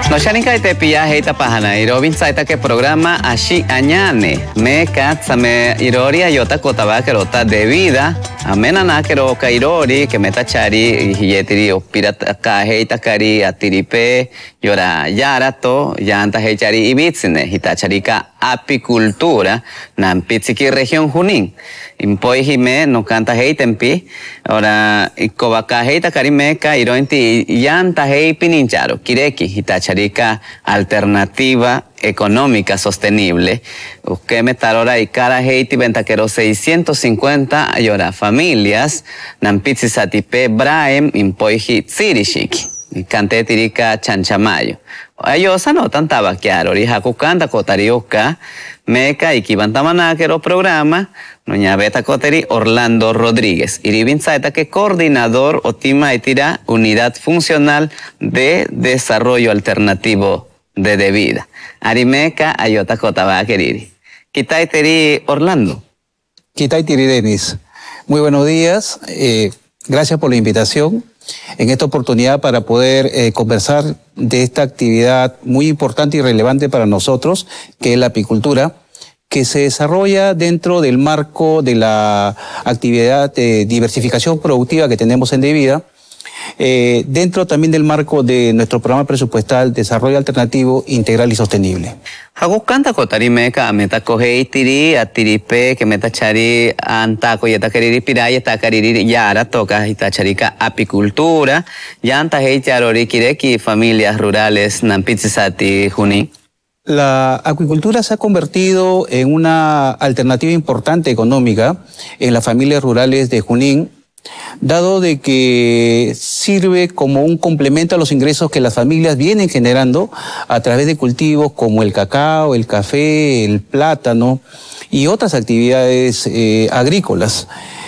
No shanika te pilla heita pahana irobin saita que programa ashi añane me katsame irori ayota kotaba kerota de vida amena na kero kairori que meta chari yetiri opira ka heita kari atiripe yora yarato yanta hechari ibitsine hitacharika apicultura nan pitziki región Junín impoi hime no canta heitempi ora ikobaka heita karimeka irointi yanta hei pinincharo kireki hitacharika alternativa económica sostenible que metarora y cara heiti ventaquero 650 yora familias nan pitzisatipe braem impoi tsirishiki cante tirika chanchamayo ayosa no tantaba chiaro rihakukanda kotarioka meka ikibantamana kero programa noña beta koteri Orlando Rodríguez iribin saita que coordinador otima etira unidad funcional de desarrollo alternativo de vida arimeka ayota kotaba keriri kitai teri Orlando kitai tiri Denis. Muy buenos días, gracias por la invitación en esta oportunidad para poder conversar de esta actividad muy importante y relevante para nosotros, que es la apicultura, que se desarrolla dentro del marco de la actividad de diversificación productiva que tenemos en DeVida, dentro también del marco de nuestro programa presupuestal Desarrollo Alternativo, Integral y Sostenible. Hagukanta kotarimeka meta kohei tiri atiripe que meta chari antako yeta keriri pirai yeta keriri yara toca hitacharika apicultura yanta hei charori kireki familias rurales nampitsisati Junín. La acuicultura se ha convertido en una alternativa importante económica en las familias rurales de Junín, dado de que sirve como un complemento a los ingresos que las familias vienen generando a través de cultivos como el cacao, el café, el plátano y otras actividades agrícolas.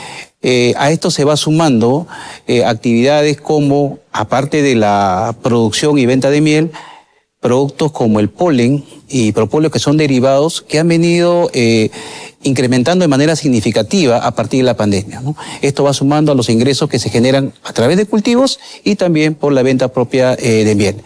A esto se va sumando actividades como, aparte de la producción y venta de miel, productos como el polen y propóleo, que son derivados que han venido incrementando de manera significativa a partir de la pandemia, ¿no? Esto va sumando a los ingresos que se generan a través de cultivos y también por la venta propia de miel.